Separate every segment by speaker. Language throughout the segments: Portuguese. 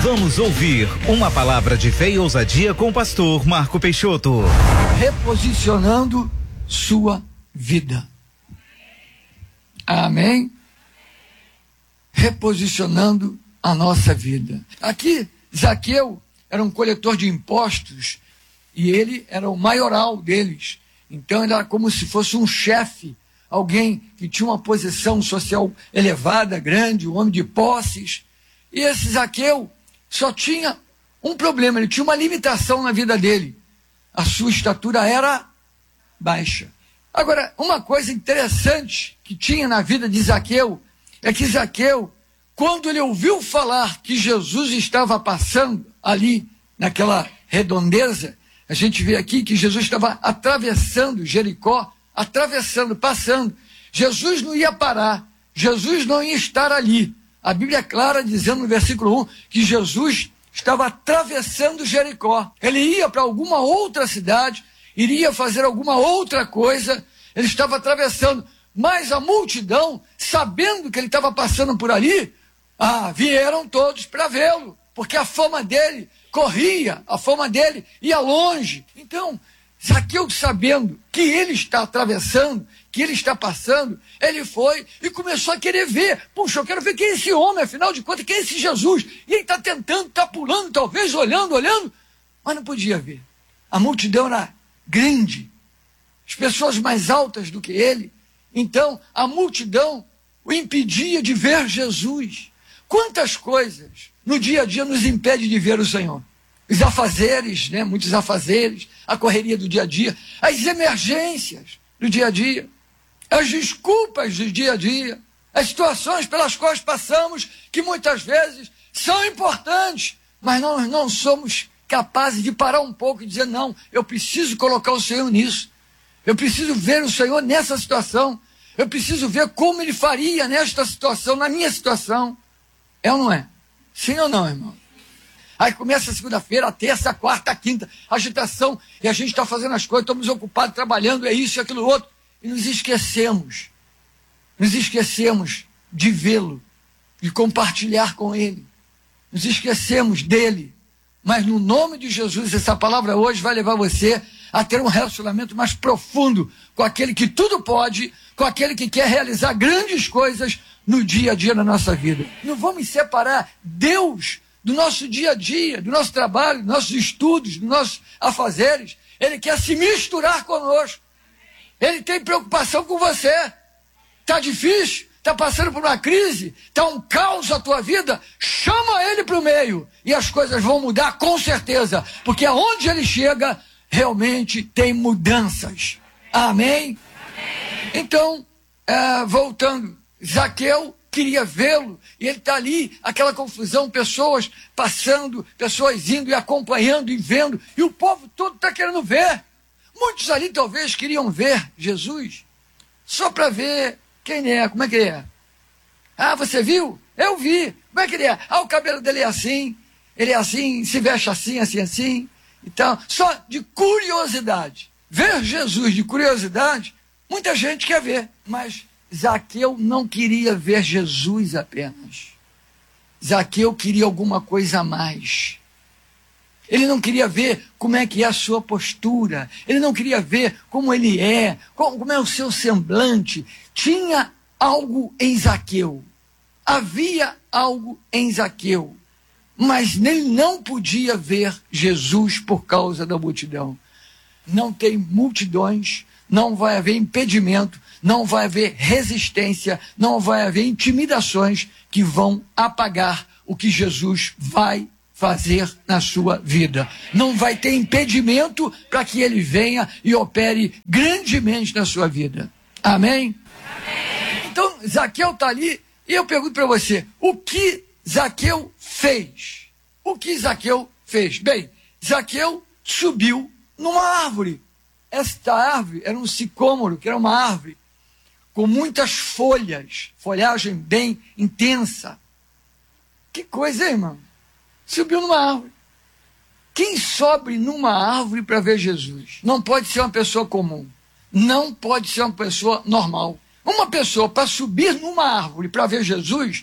Speaker 1: Vamos ouvir uma palavra de fé e ousadia com o pastor Marco Peixoto.
Speaker 2: Reposicionando sua vida. Amém? Reposicionando a nossa vida. Aqui, Zaqueu era um coletor de impostos e ele era o maioral deles. Então ele era como se fosse um chefe, alguém que tinha uma posição social elevada, grande, um homem de posses. E esse Zaqueu só tinha um problema, ele tinha uma limitação na vida dele. A sua estatura era baixa. Agora, uma coisa interessante que tinha na vida de Zaqueu é que Zaqueu, quando ele ouviu falar que Jesus estava passando ali naquela redondeza, a gente vê aqui que Jesus estava atravessando Jericó, passando. Jesus não ia parar, Jesus não ia estar ali. A Bíblia é clara dizendo no versículo 1 que Jesus estava atravessando Jericó. Ele ia para alguma outra cidade, iria fazer alguma outra coisa, ele estava atravessando. Mas a multidão, sabendo que ele estava passando por ali, vieram todos para vê-lo, porque a fama dele corria, a fama dele ia longe. Então, Zaqueu, sabendo que ele está atravessando, que ele está passando, ele foi e começou a querer ver. Puxa, eu quero ver quem é esse homem, afinal de contas, quem é esse Jesus? E ele está tentando, está pulando, talvez, olhando, mas não podia ver. A multidão era grande, as pessoas mais altas do que ele. Então, a multidão o impedia de ver Jesus. Quantas coisas no dia a dia nos impede de ver o Senhor? Os afazeres, muitos afazeres, a correria do dia a dia, as emergências do dia a dia, as desculpas do dia a dia, as situações pelas quais passamos, que muitas vezes são importantes, mas nós não somos capazes de parar um pouco e dizer, não, eu preciso colocar o Senhor nisso, eu preciso ver o Senhor nessa situação, eu preciso ver como Ele faria nesta situação, na minha situação. É ou não é? Sim ou não, irmão? Aí começa a segunda-feira, a terça, a quarta, a quinta, agitação, e a gente está fazendo as coisas, estamos ocupados, trabalhando, é isso e aquilo outro, e nos esquecemos de vê-lo, de compartilhar com ele, nos esquecemos dele, mas no nome de Jesus, essa palavra hoje vai levar você a ter um relacionamento mais profundo com aquele que tudo pode, com aquele que quer realizar grandes coisas no dia a dia da nossa vida. Não vamos separar Deus do nosso dia a dia, do nosso trabalho, dos nossos estudos, dos nossos afazeres. Ele quer se misturar conosco. Ele tem preocupação com você. Está difícil? Está passando por uma crise? Está um caos a tua vida? Chama ele para o meio e as coisas vão mudar com certeza, porque aonde ele chega, realmente tem mudanças. Amém? Então, voltando, Zaqueu queria vê-lo, e ele está ali, aquela confusão, pessoas passando, pessoas indo e acompanhando e vendo, e o povo todo está querendo ver. Muitos ali talvez queriam ver Jesus, só para ver quem ele é, como é que ele é. Você viu? Eu vi. Como é que ele é? O cabelo dele é assim, ele é assim, se veste assim, assim, assim. Então, só de curiosidade. Ver Jesus de curiosidade, muita gente quer ver, mas Zaqueu não queria ver Jesus apenas. Zaqueu queria alguma coisa a mais. Ele não queria ver como é que é a sua postura. Ele não queria ver como ele é, como é o seu semblante. Tinha algo em Zaqueu. Havia algo em Zaqueu. Mas ele não podia ver Jesus por causa da multidão. Não tem multidões, não vai haver impedimento, não vai haver resistência, não vai haver intimidações que vão apagar o que Jesus vai fazer na sua vida. Não vai ter impedimento para que ele venha e opere grandemente na sua vida. Amém? Amém. Então, Zaqueu está ali, e eu pergunto para você, o que Zaqueu fez? O que Zaqueu fez? Bem, Zaqueu subiu numa árvore. Esta árvore era um sicômoro, que era uma árvore com muitas folhas, folhagem bem intensa. Que coisa, hein, irmão? Subiu numa árvore. Quem sobe numa árvore para ver Jesus? Não pode ser uma pessoa comum. Não pode ser uma pessoa normal. Uma pessoa para subir numa árvore para ver Jesus,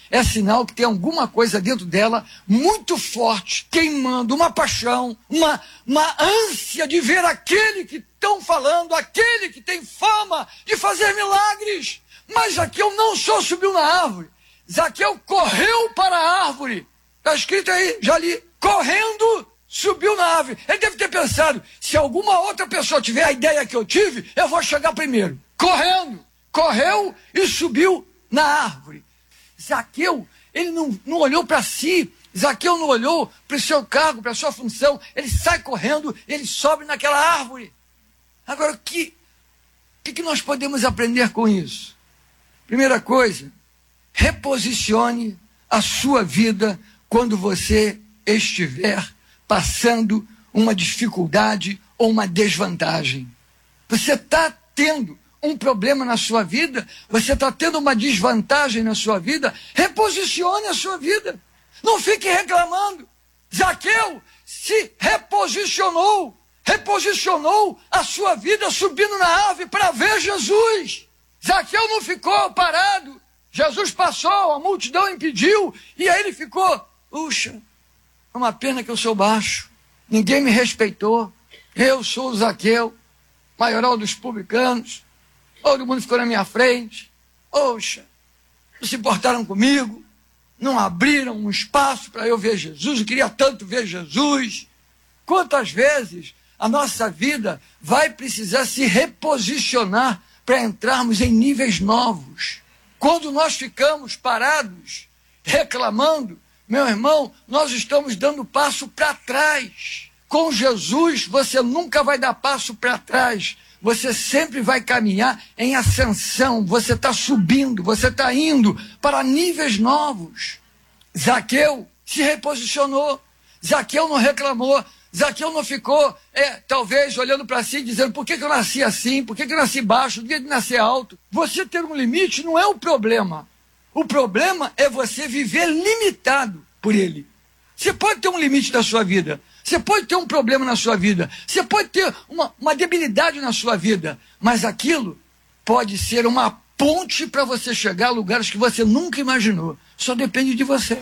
Speaker 2: é sinal que tem alguma coisa dentro dela muito forte, queimando, uma paixão, uma ânsia de ver aquele que estão falando, aquele que tem fama de fazer milagres. Mas Zaqueu não só subiu na árvore, Zaqueu correu para a árvore. Está escrito aí, já li, correndo, subiu na árvore. Ele deve ter pensado, se alguma outra pessoa tiver a ideia que eu tive, eu vou chegar primeiro. Correndo, correu e subiu na árvore. Zaqueu, ele não olhou para si, Zaqueu não olhou para o seu cargo, para a sua função, ele sai correndo, ele sobe naquela árvore. Agora, o que nós podemos aprender com isso? Primeira coisa, reposicione a sua vida quando você estiver passando uma dificuldade ou uma desvantagem. Você está tendo um problema na sua vida, você está tendo uma desvantagem na sua vida, reposicione a sua vida. Não fique reclamando. Zaqueu se reposicionou a sua vida subindo na árvore para ver Jesus. Zaqueu não ficou parado. Jesus passou, a multidão impediu, e aí ele ficou, puxa, é uma pena que eu sou baixo, ninguém me respeitou, eu sou o Zaqueu, maioral dos publicanos, todo mundo ficou na minha frente, poxa, não se importaram comigo, não abriram um espaço para eu ver Jesus, eu queria tanto ver Jesus. Quantas vezes a nossa vida vai precisar se reposicionar para entrarmos em níveis novos? Quando nós ficamos parados, reclamando, meu irmão, nós estamos dando passo para trás. Com Jesus, você nunca vai dar passo para trás. Você sempre vai caminhar em ascensão. Você está subindo, você está indo para níveis novos. Zaqueu se reposicionou. Zaqueu não reclamou. Zaqueu não ficou, talvez, olhando para si, dizendo, por que eu nasci assim? Por que eu nasci baixo? Por que eu nasci alto? Você ter um limite não é o problema. O problema é você viver limitado por ele. Você pode ter um limite na sua vida. Você pode ter um problema na sua vida. Você pode ter uma debilidade na sua vida. Mas aquilo pode ser uma ponte para você chegar a lugares que você nunca imaginou. Só depende de você.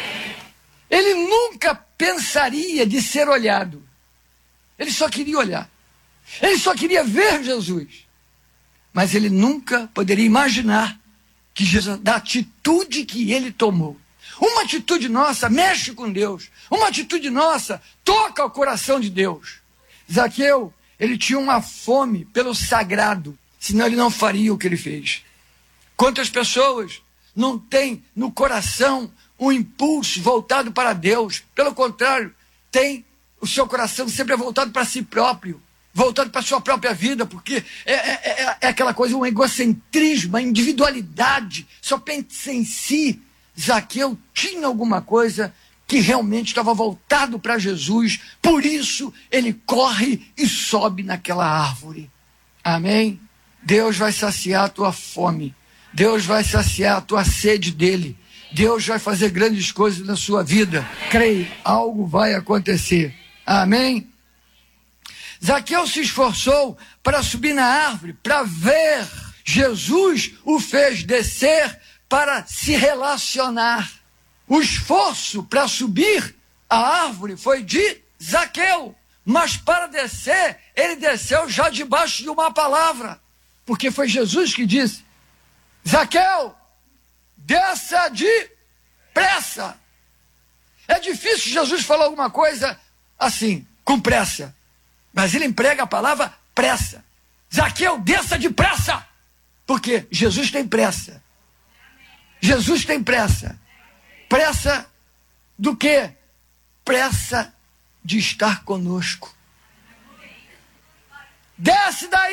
Speaker 2: Ele nunca pensaria de ser olhado. Ele só queria olhar. Ele só queria ver Jesus. Mas ele nunca poderia imaginar que Jesus, da atitude que ele tomou. Uma atitude nossa mexe com Deus. Uma atitude nossa toca o coração de Deus. Zaqueu, ele tinha uma fome pelo sagrado, senão ele não faria o que ele fez. Quantas pessoas não têm no coração um impulso voltado para Deus? Pelo contrário, tem o seu coração sempre voltado para si próprio, voltado para a sua própria vida, porque é aquela coisa, um egocentrismo, uma individualidade, só pensa em si. Zaqueu tinha alguma coisa que realmente estava voltado para Jesus, por isso ele corre e sobe naquela árvore. Amém? Deus vai saciar a tua fome, Deus vai saciar a tua sede dele, Deus vai fazer grandes coisas na sua vida. Creia, algo vai acontecer. Amém? Zaqueu se esforçou para subir na árvore, para ver. Jesus o fez descer para se relacionar. O esforço para subir a árvore foi de Zaqueu, mas para descer, ele desceu já debaixo de uma palavra, porque foi Jesus que disse, Zaqueu, desça depressa. É difícil Jesus falar alguma coisa assim, com pressa, mas ele emprega a palavra pressa. Zaqueu, desça depressa, porque Jesus tem pressa. Jesus tem pressa. Pressa do quê? Pressa de estar conosco. Desce daí.